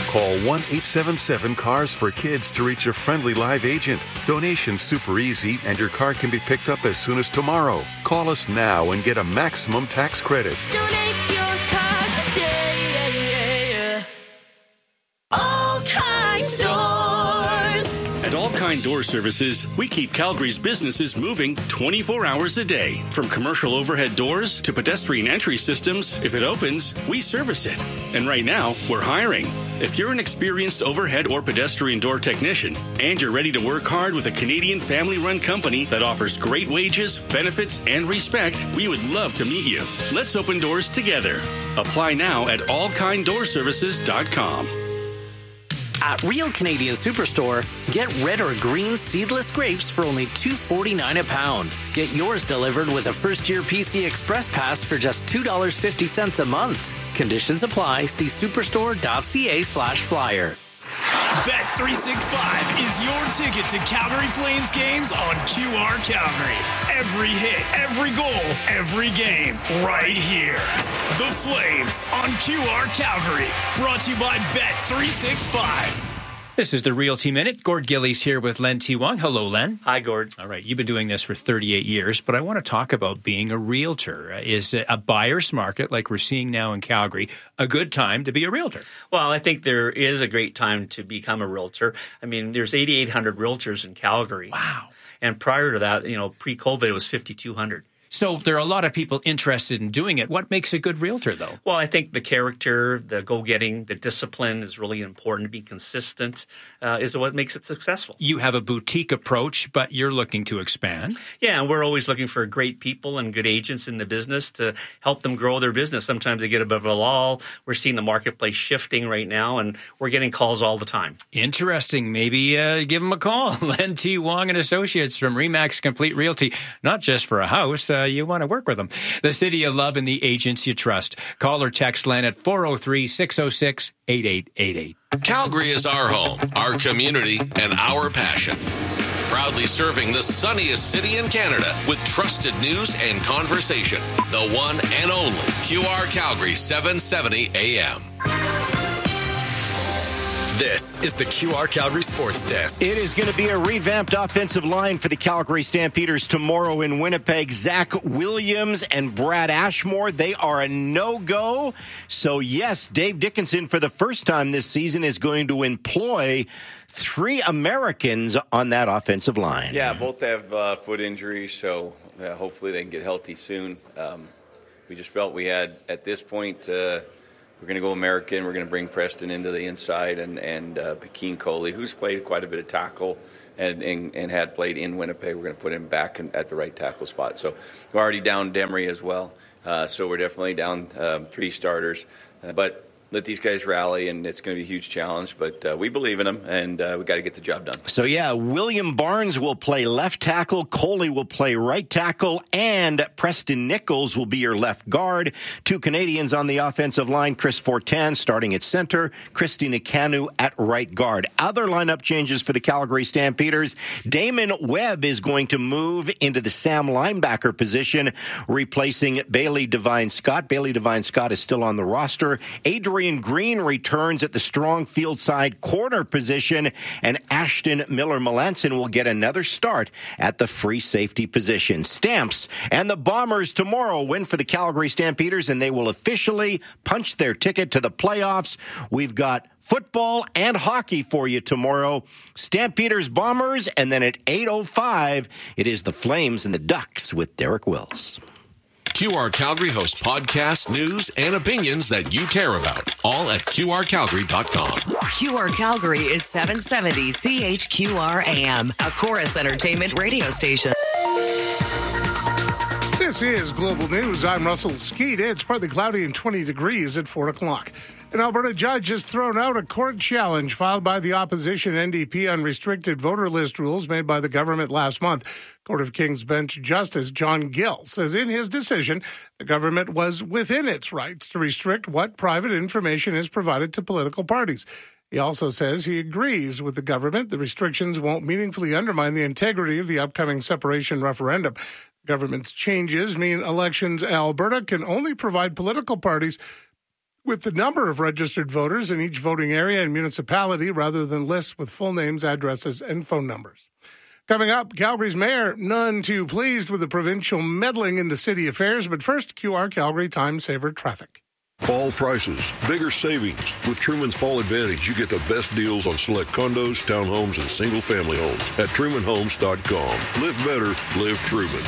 Call 1-877-CARS-FOR-KIDS to reach a friendly live agent. Donation's super easy, and your car can be picked up as soon as tomorrow. Call us now and get a maximum tax credit. Donate your car today. All Kind Doors. At All Kind Door Services, we keep Calgary's businesses moving 24 hours a day. From commercial overhead doors to pedestrian entry systems, if it opens, we service it. And right now, we're hiring. If you're an experienced overhead or pedestrian door technician and you're ready to work hard with a Canadian family-run company that offers great wages, benefits, and respect, we would love to meet you. Let's open doors together. Apply now at allkinddoorservices.com. At Real Canadian Superstore, get red or green seedless grapes for only $2.49 a pound. Get yours delivered with a first-year PC Express Pass for just $2.50 a month. Conditions apply. See superstore.ca/flyer. Bet365 is your ticket to Calgary Flames games on QR Calgary. Every hit, every goal, every game, right here. The Flames on QR Calgary. Brought to you by Bet365. This is the Realty Minute. Gord Gillies here with Len T. Wong. Hello, Len. Hi, Gord. All right, you've been doing this for 38 years, but I want to talk about being a realtor. Is a buyer's market, like we're seeing now in Calgary, a good time to be a realtor? Well, I think there is a great time to become a realtor. I mean, there's 8,800 realtors in Calgary. Wow. And prior to that, pre-COVID, it was 5,200. So there are a lot of people interested in doing it. What makes a good realtor, though? Well, I think the character, the go-getting, the discipline is really important. To be consistent is what makes it successful. You have a boutique approach, but you're looking to expand. Yeah, and we're always looking for great people and good agents in the business to help them grow their business. Sometimes they get a bit of a lull. We're seeing the marketplace shifting right now, and we're getting calls all the time. Interesting. Maybe give them a call. Len T. Wong and Associates from RE/MAX Complete Realty, not just for a house. You want to work with them. The city you love and the agents you trust. Call or text Len at 403-606-8888. Calgary is our home, our community, and our passion. Proudly serving the sunniest city in Canada with trusted news and conversation. The one and only QR Calgary 770 AM. This is the QR Calgary Sports Desk. It is going to be a revamped offensive line for the Calgary Stampeders tomorrow in Winnipeg. Zach Williams and Brad Ashmore, they are a no-go. So, yes, Dave Dickinson, for the first time this season, is going to employ 3 Americans on that offensive line. Yeah, both have foot injuries, so hopefully they can get healthy soon. We just felt we had, at this point, we're going to go American. We're going to bring Preston into the inside and Pekin Coley, who's played quite a bit of tackle and had played in Winnipeg. We're going to put him back at the right tackle spot. So we're already down Demery as well. So we're definitely down 3 starters. But let these guys rally, and it's going to be a huge challenge. But we believe in them, and we got to get the job done. So, yeah, William Barnes will play left tackle, Coley will play right tackle, and Preston Nichols will be your left guard. 2 Canadians on the offensive line, Chris Fortin starting at center, Christy Nakanu at right guard. Other lineup changes for the Calgary Stampeders. Damon Webb is going to move into the Sam linebacker position, replacing Bailey Devine-Scott. Bailey Devine-Scott is still on the roster. Adrian Green returns at the strong field side corner position, and Ashton Miller-Melanson will get another start at the free safety position. Stamps and the Bombers tomorrow win for the Calgary Stampeders, and they will officially punch their ticket to the playoffs. We've got football and hockey for you tomorrow. Stampeders, Bombers, and then at 8:05, it is the Flames and the Ducks with Derek Wills. QR Calgary hosts podcasts, news, and opinions that you care about. All at QRCalgary.com. QR Calgary is 770 CHQR AM, a Chorus Entertainment radio station. This is Global News. I'm Russell Skeet. It's partly cloudy and 20 degrees at 4 o'clock. An Alberta judge has thrown out a court challenge filed by the opposition NDP on restricted voter list rules made by the government last month. Court of King's Bench Justice John Gill says in his decision the government was within its rights to restrict what private information is provided to political parties. He also says he agrees with the government the restrictions won't meaningfully undermine the integrity of the upcoming separation referendum. Government's changes mean Elections Alberta can only provide political parties with the number of registered voters in each voting area and municipality rather than lists with full names, addresses, and phone numbers. Coming up, Calgary's mayor none too pleased with the provincial meddling into city affairs, but first, QR Calgary Time Saver traffic. Fall prices, bigger savings. With Truman's Fall Advantage, you get the best deals on select condos, townhomes, and single-family homes at TrumanHomes.com. Live better, live Truman.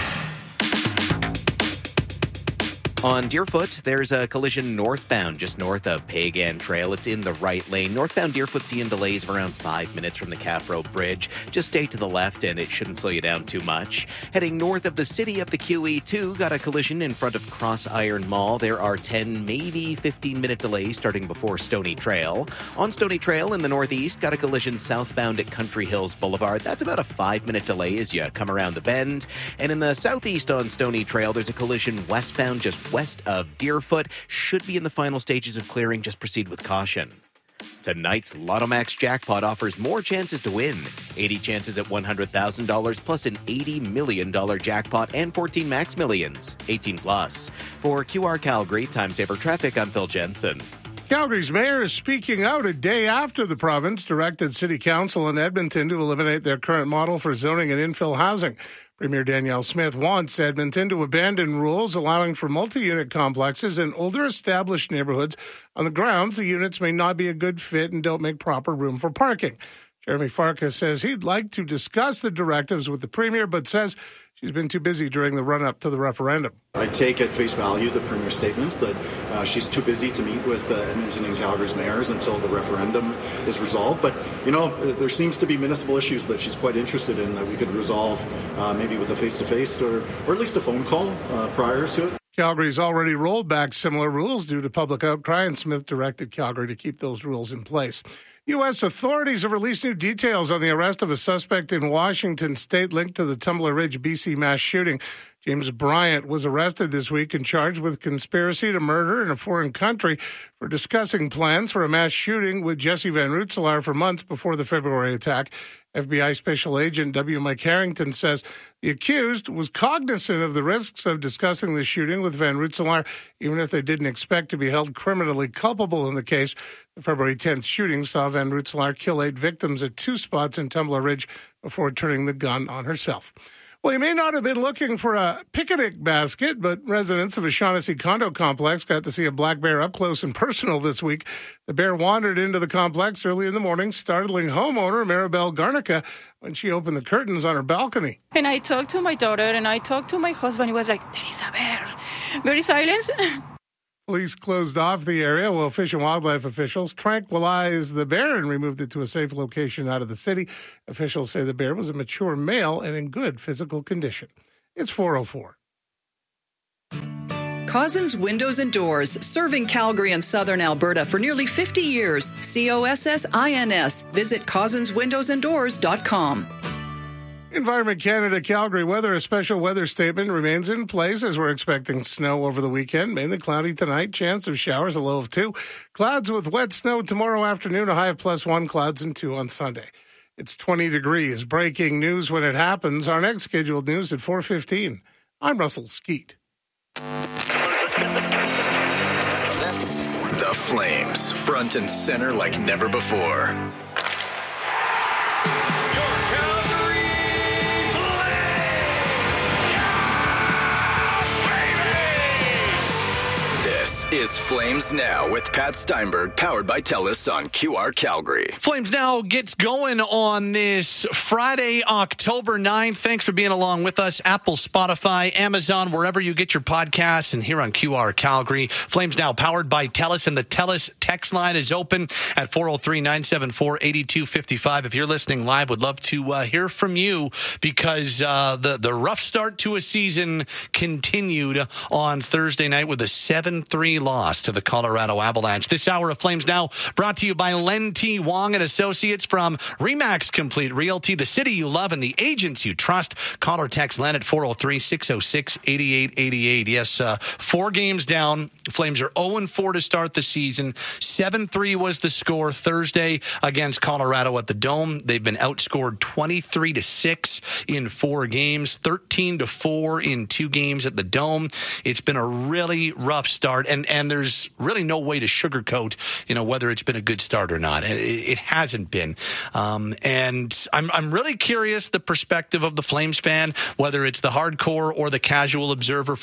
On Deerfoot, there's a collision northbound just north of Pagan Trail. It's in the right lane. Northbound Deerfoot seeing delays of around 5 minutes from the Caffro Bridge. Just stay to the left and it shouldn't slow you down too much. Heading north of the city up the QE2, got a collision in front of Cross Iron Mall. There are 10, maybe 15-minute delays starting before Stony Trail. On Stony Trail in the northeast, got a collision southbound at Country Hills Boulevard. That's about a 5-minute delay as you come around the bend. And in the southeast on Stony Trail, there's a collision westbound just west of Deerfoot. Should be in the final stages of clearing. Just proceed with caution. Tonight's Lotto Max jackpot offers more chances to win. 80 chances at $100,000 plus an $80 million jackpot and 14 Max Millions. 18 plus. For QR Calgary Time Saver Traffic, I'm Phil Jensen. Calgary's mayor is speaking out a day after the province directed City Council in Edmonton to eliminate their current model for zoning and infill housing. Premier Danielle Smith wants Edmonton to abandon rules allowing for multi-unit complexes in older established neighborhoods on the grounds the units may not be a good fit and don't make proper room for parking. Jeremy Farkas says he'd like to discuss the directives with the Premier, but says she's been too busy during the run-up to the referendum. I take at face value the Premier's statements that she's too busy to meet with Edmonton and Calgary's mayors until the referendum is resolved. But, you know, there seems to be municipal issues that she's quite interested in that we could resolve maybe with a face-to-face or at least a phone call prior to it. Calgary's already rolled back similar rules due to public outcry, and Smith directed Calgary to keep those rules in place. U.S. authorities have released new details on the arrest of a suspect in Washington state linked to the Tumbler Ridge, BC mass shooting. James Bryant was arrested this week and charged with conspiracy to murder in a foreign country for discussing plans for a mass shooting with Jesse Van Rootselaar for months before the February attack. FBI Special Agent W. Mike Harrington says the accused was cognizant of the risks of discussing the shooting with Van Rootselaar, even if they didn't expect to be held criminally culpable in the case. The February 10th shooting saw Van Rootselaar kill 8 victims at 2 spots in Tumbler Ridge before turning the gun on herself. Well, you may not have been looking for a picnic basket, but residents of a Shaughnessy condo complex got to see a black bear up close and personal this week. The bear wandered into the complex early in the morning, startling homeowner Maribel Garnica when she opened the curtains on her balcony. And I talked to my daughter and I talked to my husband. He was like, there is a bear. Very silent. Police closed off the area while Fish and Wildlife officials tranquilized the bear and removed it to a safe location out of the city. Officials say the bear was a mature male and in good physical condition. It's 4:04. Cozzens Windows and Doors, serving Calgary and southern Alberta for nearly 50 years. COSSINS. Visit CozzensWindowsandDoors.com. Environment Canada Calgary weather, a special weather statement remains in place as we're expecting snow over the weekend. Mainly cloudy tonight, chance of showers, a low of 2. Clouds with wet snow tomorrow afternoon, a high of +1, clouds and 2 on Sunday. It's 20 degrees. Breaking news when it happens. Our next scheduled news at 4:15. I'm Russell Skeet. The Flames, front and center like never before. Is Flames Now with Pat Steinberg, powered by TELUS on QR Calgary. Flames Now gets going on this Friday, October 9th. Thanks for being along with us. Apple, Spotify, Amazon, wherever you get your podcasts, and here on QR Calgary. Flames Now powered by TELUS, and the TELUS text line is open at 403-974-8255. If you're listening live, would love to hear from you because the rough start to a season continued on Thursday night with a 7-3 loss to the Colorado Avalanche. This hour of Flames Now brought to you by Len T. Wong and Associates from RE/MAX Complete Realty, the city you love and the agents you trust. Call or text Len at 403-606-8888. Yes, 4 games down. Flames are 0-4 to start the season. 7-3 was the score Thursday against Colorado at the Dome. They've been outscored 23-6 in 4 games, 13-4 in 2 games at the Dome. It's been a really rough start, and there's really no way to sugarcoat, whether it's been a good start or not. It hasn't been. And I'm really curious the perspective of the Flames fan, whether it's the hardcore or the casual observer.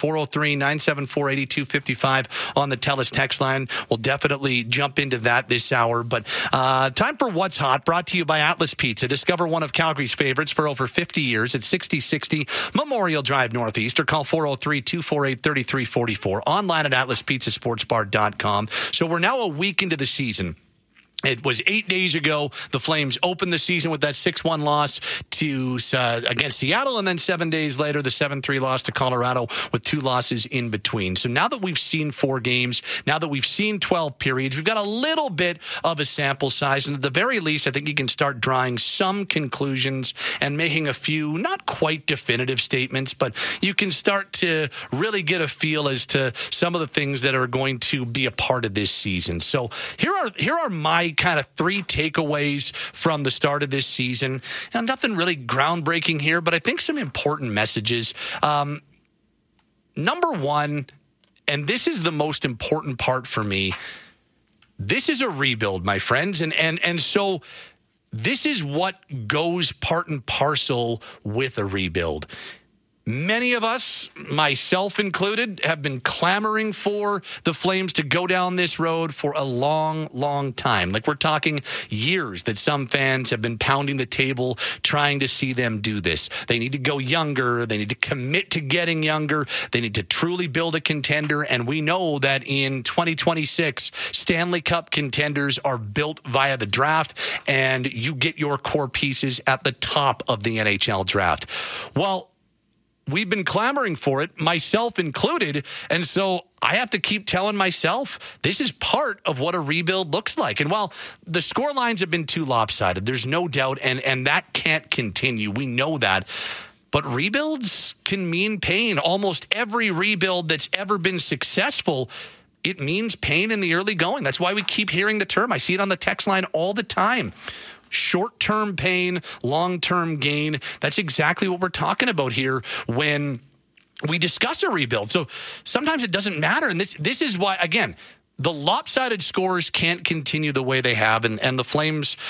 403-974-8255 on the TELUS text line. We'll definitely jump into that this hour. But time for What's Hot, brought to you by Atlas Pizza. Discover one of Calgary's favorites for over 50 years at 6060 Memorial Drive Northeast, or call 403-248-3344. Online at atlaspizzasportsbar.com. So we're now a week into the season. It was 8 days ago. The Flames opened the season with that 6-1 loss against Seattle, and then 7 days later, the 7-3 loss to Colorado with 2 losses in between. So now that we've seen 4 games, now that we've seen 12 periods, we've got a little bit of a sample size, and at the very least, I think you can start drawing some conclusions and making a few not quite definitive statements, but you can start to really get a feel as to some of the things that are going to be a part of this season. So here are my kind of 3 takeaways from the start of this season. Now, nothing really groundbreaking here, but I think some important messages. Number one, and this is the most important part for me, this is a rebuild, my friends. And so this is what goes part and parcel with a rebuild. Many of us, myself included, have been clamoring for the Flames to go down this road for a long, long time. Like, we're talking years that some fans have been pounding the table trying to see them do this. They need to go younger. They need to commit to getting younger. They need to truly build a contender. And we know that in 2026, Stanley Cup contenders are built via the draft, and you get your core pieces at the top of the NHL draft. Well, we've been clamoring for it, myself included, and so I have to keep telling myself this is part of what a rebuild looks like. And while the score lines have been too lopsided, there's no doubt, and that can't continue. We know that. But rebuilds can mean pain. Almost every rebuild that's ever been successful, it means pain in the early going. That's why we keep hearing the term. I see it on the text line all the time. Short-term pain, long-term gain. That's exactly what we're talking about here when we discuss a rebuild. So sometimes it doesn't matter. And this is why, again, the lopsided scores can't continue the way they have. And the Flames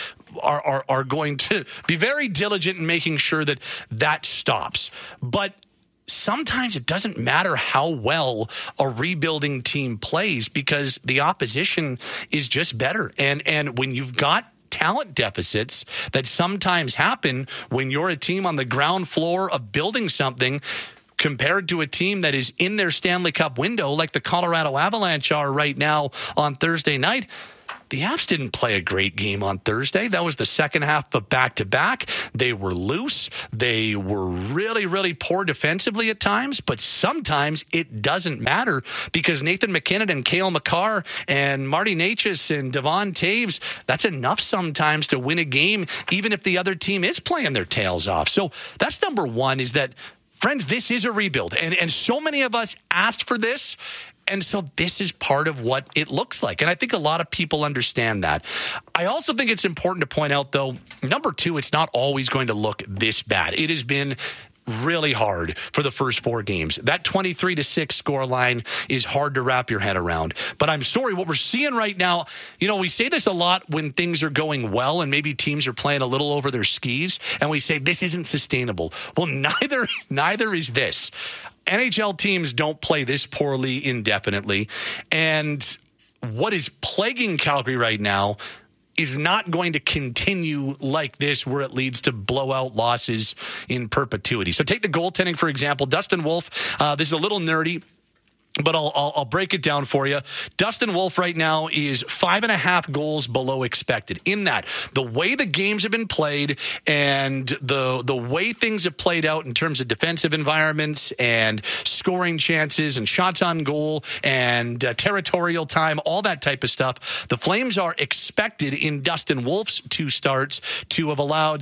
are going to be very diligent in making sure that stops. But sometimes it doesn't matter how well a rebuilding team plays because the opposition is just better. And when you've got talent deficits that sometimes happen when you're a team on the ground floor of building something compared to a team that is in their Stanley Cup window like the Colorado Avalanche are right now on Thursday night. The Avs didn't play a great game on Thursday. That was the second half of back-to-back. They were loose. They were really, really poor defensively at times, but sometimes it doesn't matter because Nathan McKinnon and Cale Makar and Marty Necas and Devon Taves, that's enough sometimes to win a game, even if the other team is playing their tails off. So that's number one, is that, friends, this is a rebuild. And so many of us asked for this. And so this is part of what it looks like. And I think a lot of people understand that. I also think it's important to point out, though, number two, it's not always going to look this bad. It has been really hard for the first 4 games. That 23-6 score line is hard to wrap your head around. But I'm sorry, what we're seeing right now, we say this a lot when things are going well and maybe teams are playing a little over their skis, and we say this isn't sustainable. Well, neither is this. NHL teams don't play this poorly indefinitely. And what is plaguing Calgary right now is not going to continue like this where it leads to blowout losses in perpetuity. So take the goaltending, for example. Dustin Wolf, this is a little nerdy, but I'll break it down for you. Dustin Wolf right now is 5.5 goals below expected. In that, the way the games have been played and the way things have played out in terms of defensive environments and scoring chances and shots on goal and territorial time, all that type of stuff, the Flames are expected in Dustin Wolf's 2 starts to have allowed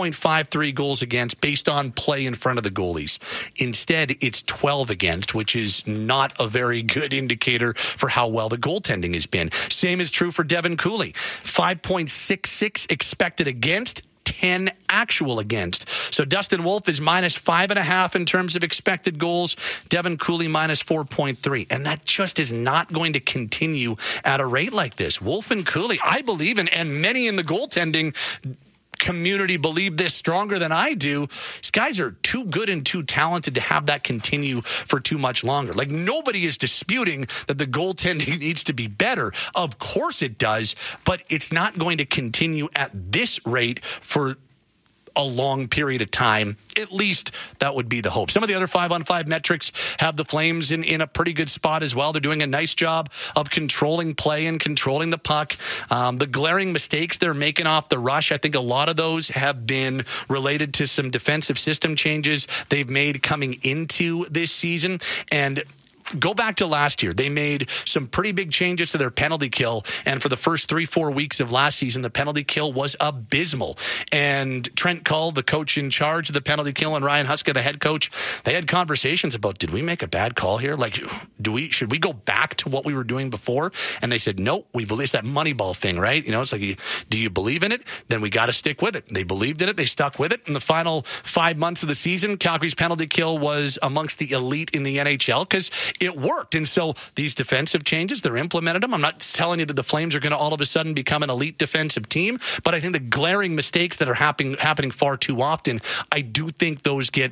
6.53 goals against based on play in front of the goalies. Instead, it's 12 against, which is not a very good indicator for how well the goaltending has been. Same is true for Devin Cooley. 5.66 expected against, 10 actual against. So Dustin Wolf is minus 5.5 in terms of expected goals. Devin Cooley minus 4.3. And that just is not going to continue at a rate like this. Wolf and Cooley, I believe, and many in the goaltending community believe this stronger than I do. These guys are too good and too talented to have that continue for too much longer. Like, nobody is disputing that the goaltending needs to be better. Of course it does, but it's not going to continue at this rate for a long period of time. At least that would be the hope. Some of the other 5-on-5 metrics have the Flames in a pretty good spot as well. They're doing a nice job of controlling play and controlling the puck. The glaring mistakes they're making off the rush, I think a lot of those have been related to some defensive system changes they've made coming into this season. And go back to last year. They made some pretty big changes to their penalty kill. And for the first 3-4 weeks of last season, the penalty kill was abysmal. And Trent Cull, the coach in charge of the penalty kill, and Ryan Huska, the head coach, they had conversations about, did we make a bad call here? Like, should we go back to what we were doing before? And they said, no, we believe. It's that Moneyball thing, right? You know, it's like, do you believe in it? Then we got to stick with it. They believed in it. They stuck with it. In the final 5 months of the season, Calgary's penalty kill was amongst the elite in the NHL because it worked. And so these defensive changes, they're implemented them. I'm not telling you that the Flames are going to all of a sudden become an elite defensive team, but I think the glaring mistakes that are happening far too often, I do think those get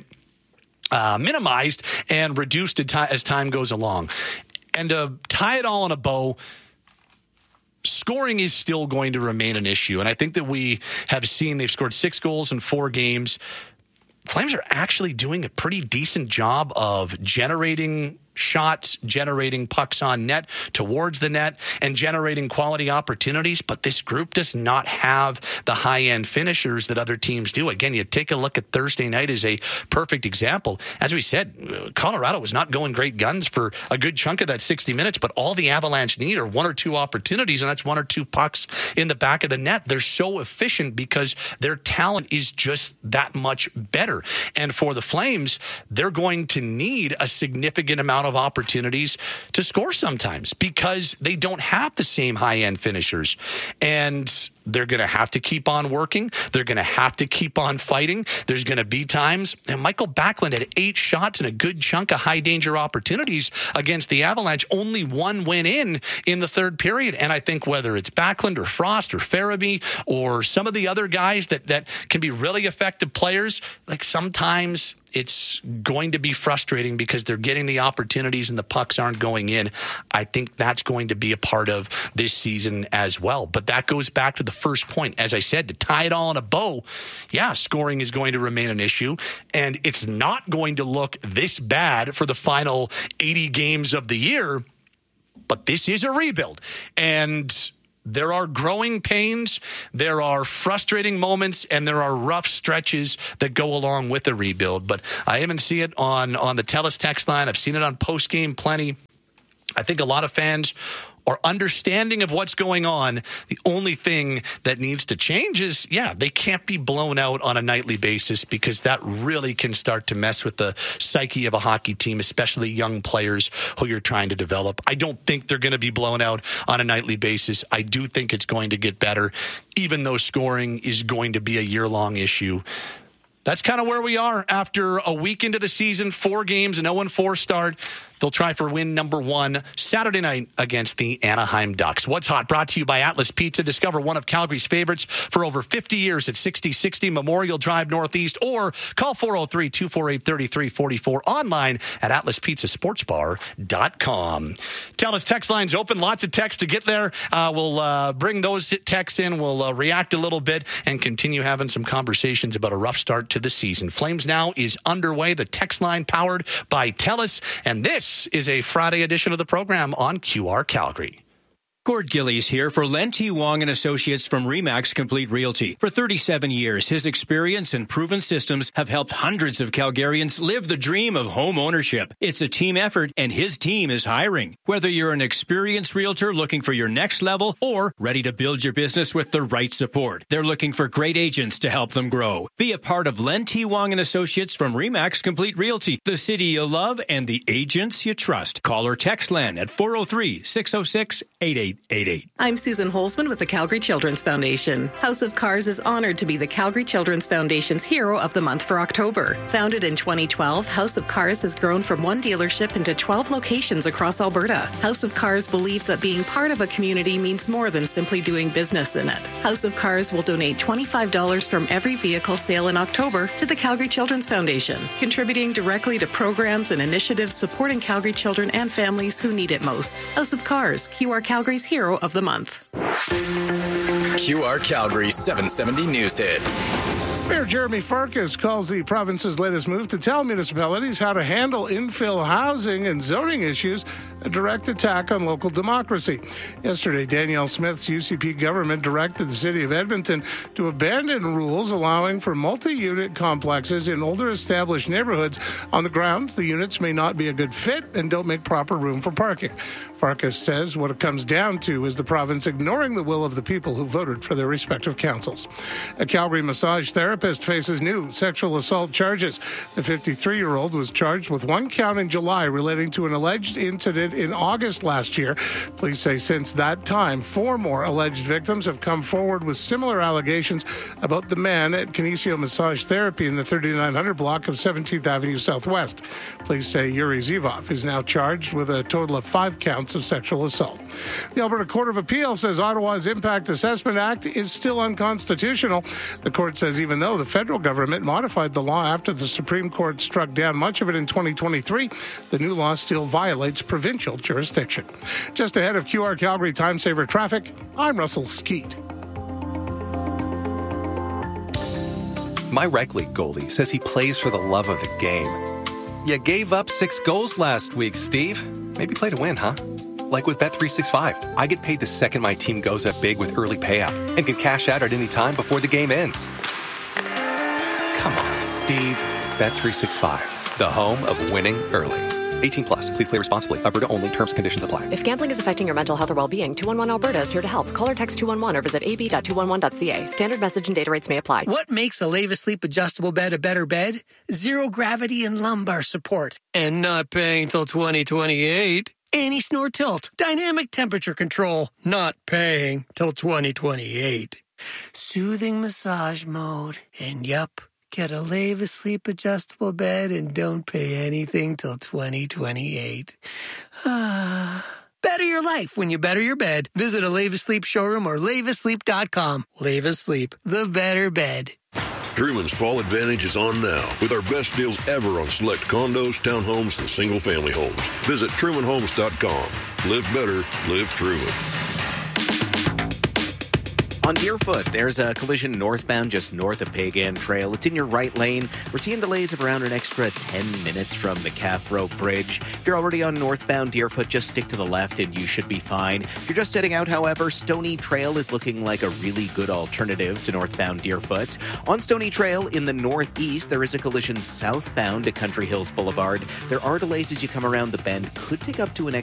minimized and reduced as time goes along. And to tie it all in a bow, scoring is still going to remain an issue. And I think that we have seen they've scored 6 goals in 4 games. Flames are actually doing a pretty decent job of generating shots, generating pucks on net towards the net, and generating quality opportunities. But this group does not have the high-end finishers that other teams do. Again, you take a look at Thursday night as a perfect example. As we said, Colorado was not going great guns for a good chunk of that 60 minutes, but all the Avalanche need are 1 or 2 opportunities, and that's 1 or 2 pucks in the back of the net. They're so efficient because their talent is just that much better. And for the Flames, they're going to need a significant amount of opportunities to score sometimes because they don't have the same high-end finishers. And they're going to have to keep on working. They're going to have to keep on fighting. There's going to be times, and Michael Backlund had 8 shots and a good chunk of high-danger opportunities against the Avalanche. Only 1 went in the third period. And I think whether it's Backlund or Frost or Farabee or some of the other guys that can be really effective players, like sometimes it's going to be frustrating because they're getting the opportunities and the pucks aren't going in. I think that's going to be a part of this season as well. But that goes back to the first point. As I said, to tie it all in a bow, yeah, scoring is going to remain an issue, and it's not going to look this bad for the final 80 games of the year, but this is a rebuild. And there are growing pains, there are frustrating moments, and there are rough stretches that go along with the rebuild. But I even see it on the TELUS text line. I've seen it on postgame plenty. I think a lot of fans are understanding of what's going on. The only thing that needs to change is, they can't be blown out on a nightly basis because that really can start to mess with the psyche of a hockey team, especially young players who you're trying to develop. I don't think they're going to be blown out on a nightly basis. I do think it's going to get better, even though scoring is going to be a year-long issue. That's kind of where we are after a week into the season, 4 games, an 0-4 start. They'll try for win number 1 Saturday night against the Anaheim Ducks. What's Hot brought to you by Atlas Pizza. Discover one of Calgary's favorites for over 50 years at 6060 Memorial Drive Northeast, or call 403-248-3344 online at atlaspizzasportsbar.com. TELUS text lines open. Lots of texts to get there. We'll bring those texts in. We'll react a little bit and continue having some conversations about a rough start to the season. Flames Now is underway. The text line powered by TELUS, and this is a Friday edition of the program on QR Calgary. Gord Gillies here for Len T. Wong and Associates from RE/MAX Complete Realty. For 37 years, his experience and proven systems have helped hundreds of Calgarians live the dream of home ownership. It's a team effort, and his team is hiring. Whether you're an experienced realtor looking for your next level or ready to build your business with the right support, they're looking for great agents to help them grow. Be a part of Len T. Wong and Associates from RE/MAX Complete Realty, the city you love and the agents you trust. Call or text Len at 403-606-8833. 8888. I'm Susan Holzman with the Calgary Children's Foundation. House of Cars is honored to be the Calgary Children's Foundation's Hero of the Month for October. Founded in 2012, House of Cars has grown from one dealership into 12 locations across Alberta. House of Cars believes that being part of a community means more than simply doing business in it. House of Cars will donate $25 from every vehicle sale in October to the Calgary Children's Foundation, contributing directly to programs and initiatives supporting Calgary children and families who need it most. House of Cars, QR Calgary's Hero of the Month. QR Calgary 770 News Hit. Mayor Jeremy Farkas calls the province's latest move to tell municipalities how to handle infill housing and zoning issues a direct attack on local democracy. Yesterday, Danielle Smith's UCP government directed the city of Edmonton to abandon rules allowing for multi-unit complexes in older established neighborhoods on the grounds the units may not be a good fit and don't make proper room for parking. Farkas says what it comes down to is the province ignoring the will of the people who voted for their respective councils. A Calgary massage therapist faces new sexual assault charges. The 53-year-old was charged with one count in July relating to an alleged incident in August last year. Police say since that time, 4 more alleged victims have come forward with similar allegations about the man at Kinesio Massage Therapy in the 3900 block of 17th Avenue Southwest. Police say Yuri Zivov is now charged with a total of 5 counts of sexual assault. The Alberta Court of Appeal says Ottawa's Impact Assessment Act is still unconstitutional. The court says even though the federal government modified the law after the Supreme Court struck down much of it in 2023, the new law still violates provincial jurisdiction. Just ahead of QR Calgary Time Saver Traffic, I'm Russell Skeet. My rec league goalie says he plays for the love of the game. You gave up 6 goals last week, Steve. Maybe play to win, huh? Like with Bet365, I get paid the second my team goes up big with early payout and can cash out at any time before the game ends. Come on, Steve. Bet365, the home of winning early. 18 plus. Please play responsibly. Alberta only. Terms and conditions apply. If gambling is affecting your mental health or well-being, 211 Alberta is here to help. Call or text 211 or visit ab.211.ca. Standard message and data rates may apply. What makes a Leva Sleep adjustable bed a better bed? Zero gravity and lumbar support. And not paying till 2028. Anti-snore tilt. Dynamic temperature control. Not paying till 2028. Soothing massage mode. And yup. Get a Leva Sleep adjustable bed and don't pay anything till 2028. Better your life when you better your bed. Visit a Leva Sleep showroom or levasleep.com. Leva Sleep, the better bed. Truman's Fall Advantage is on now with our best deals ever on select condos, townhomes, and single-family homes. Visit trumanhomes.com. Live better, live Truman. On Deerfoot, there's a collision northbound just north of Pagan Trail. It's in your right lane. We're seeing delays of around an extra 10 minutes from the Caffro Bridge. If you're already on northbound Deerfoot, just stick to the left and you should be fine. If you're just setting out, however, Stony Trail is looking like a really good alternative to northbound Deerfoot. On Stony Trail in the northeast, there is a collision southbound to Country Hills Boulevard. There are delays as you come around the bend. Could take up to an